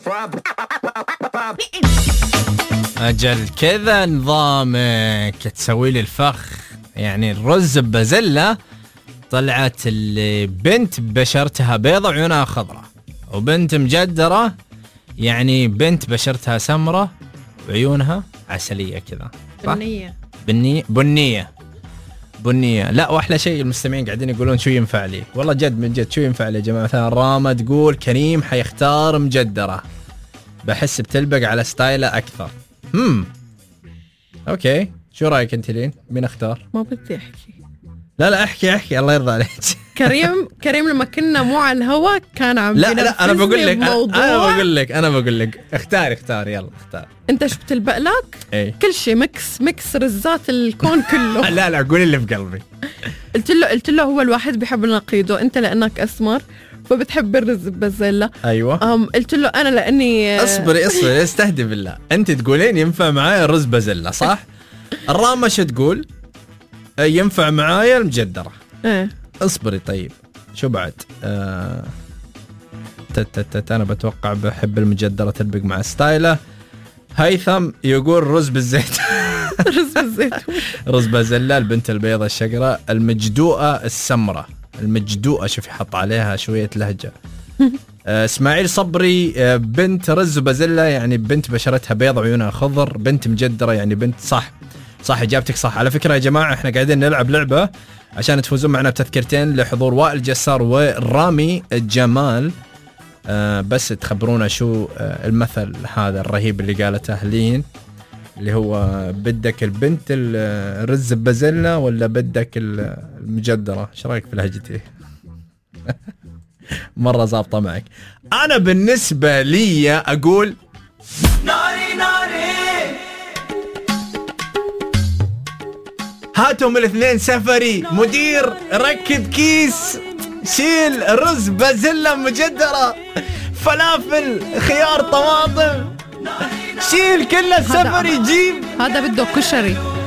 أجل كذا نظامك تسوي لي الفخ. يعني الرز ببازلة طلعت اللي بنت بشرتها بيضة وعيونها خضرة، وبنت مجدرة يعني بنت بشرتها سمرة وعيونها عسلية كذا. بنية. لا، واحلى شيء المستمعين قاعدين يقولون شو ينفع لي. والله جد من جد شو ينفع لي يا جماعة. مثلا راما تقول كريم حيختار مجدرة، بحس بتلبق على ستايله أكثر. أوكي، شو رأيك أنت لين؟ مين اختار؟ ما بدي أحكي. لا احكي الله يرضى عليك. كريم لما كنا مو على الهواء كان عم لا انا بقول لك انا بقول لك اختار يلا اختار. انت شو بتلبق لك؟ ايه؟ كل شيء ميكس رزات الكون كله. لا قول اللي في قلبي. قلت له هو الواحد بيحب نقيضه، انت لانك اسمر فبتحب الرز ببازلة. ايوه. قلت له انا لاني اصبري استهدي بالله. انت تقولين ينفع معايا الرز بازلة صح؟ الرامة شو تقول؟ ينفع معايا المجدرة. ايه اصبري طيب شو بعد؟ انا بتوقع بحب المجدرة تلبق مع ستايله. هيثم يقول رز بالزيت. رز بازلة. البنت البيضة الشقرة المجدوءة السمرة. المجدوءة شوف يحط عليها شوية لهجة. اسماعيل صبري بنت رز بازلة يعني بنت بشرتها بيض وعيونها خضر. بنت مجدرة يعني بنت. صح اجابتك صح. على فكرة يا جماعة احنا قاعدين نلعب لعبة عشان تفوزون معنا بتذكرتين لحضور وائل جسار ورامي الجمال. بس تخبرونا شو المثل هذا الرهيب اللي قالته هلين، اللي هو بدك البنت الرز ببازلة ولا بدك المجدرة؟ ايش رايك في لهجتي؟ مرة ضابطة معك. انا بالنسبة لي اقول ناري هاتهم الاثنين سفري. مدير ركب كيس، شيل رز بازلة مجدرة، فلافل، خيار، طماطم، شيل كله سفري. جيب هذا بده كشري.